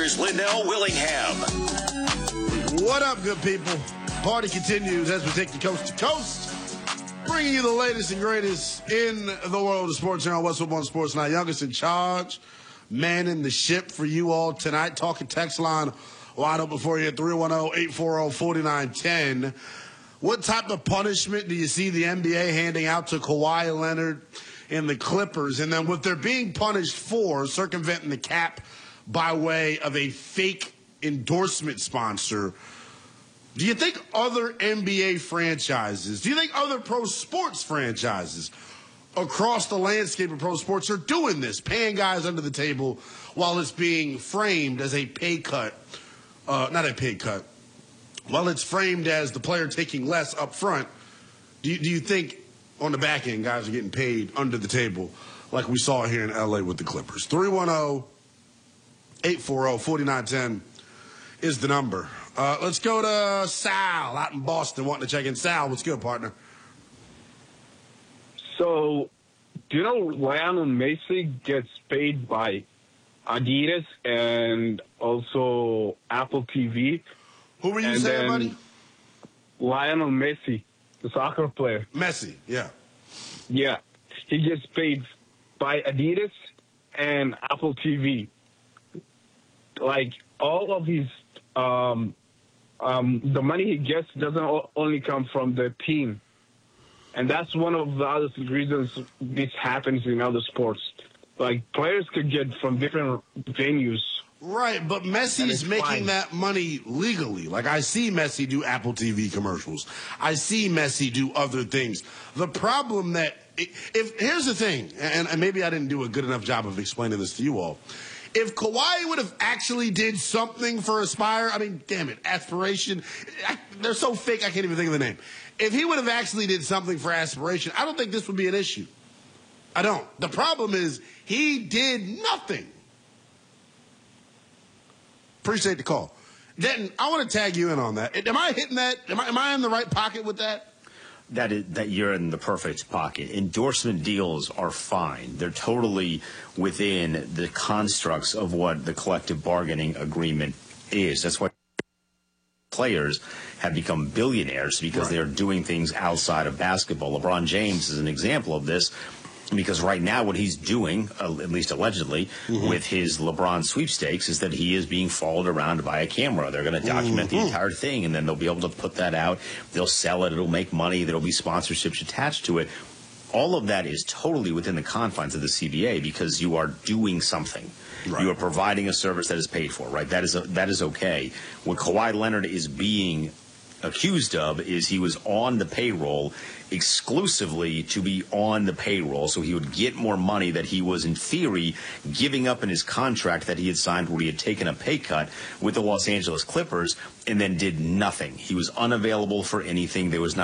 here's Linnell Willingham. What up, good people? Party continues as we take you coast to coast, bringing you the latest and greatest in the world of sports here on Westwood One Sports Night. Youngest in charge, manning the ship for you all tonight. Talking text line wide open for you at 310-840-4910. What type of punishment do you see the NBA handing out to Kawhi Leonard and the Clippers? And then what they're being punished for, circumventing the cap by way of a fake endorsement sponsor. Do you think other NBA franchises, do you think other pro sports franchises across the landscape of pro sports are doing this, paying guys under the table while it's being framed as a pay cut? Not a pay cut. While it's framed as the player taking less up front, do you think on the back end guys are getting paid under the table like we saw here in L.A. with the Clippers? 310-840-4910 is the number. Let's go to Sal out in Boston wanting to check in. Sal, what's good, partner? So, do you know Lionel Messi gets paid by Adidas and also Apple TV? Who were you saying, buddy? Lionel Messi, the soccer player. Messi, yeah. Yeah. He gets paid by Adidas and Apple TV. Like, all of his, the money he gets doesn't only come from the team. And that's one of the other reasons this happens in other sports. Like, players could get from different venues. Right, but Messi's making that money legally. Like, I see Messi do Apple TV commercials. I see Messi do other things. The problem that, here's the thing, and maybe I didn't do a good enough job of explaining this to you all. If Kawhi would have actually did something for Aspire, I mean, damn it, Aspiration, they're so fake I can't even think of the name. If he would have actually did something for Aspiration, I don't think this would be an issue. I don't. The problem is he did nothing. Appreciate the call. Denton, I want to tag you in on that. Am I hitting that? Am I in the right pocket with that? That you're in the perfect pocket. Endorsement deals are fine. They're totally within the constructs of what the collective bargaining agreement is. That's why players have become billionaires, because they're doing things outside of basketball. LeBron James is an example of this, because right now what he's doing, at least allegedly, with his LeBron sweepstakes is that he is being followed around by a camera. They're going to document the entire thing, and then they'll be able to put that out. They'll sell it. It'll make money. There'll be sponsorships attached to it. All of that is totally within the confines of the CBA, because you are doing something. Right. You are providing a service that is paid for, right? That is okay. What Kawhi Leonard is being accused of is he was on the payroll exclusively to be on the payroll, so he would get more money that he was, in theory, giving up in his contract that he had signed, where he had taken a pay cut with the Los Angeles Clippers and then did nothing. He was unavailable for anything. There was not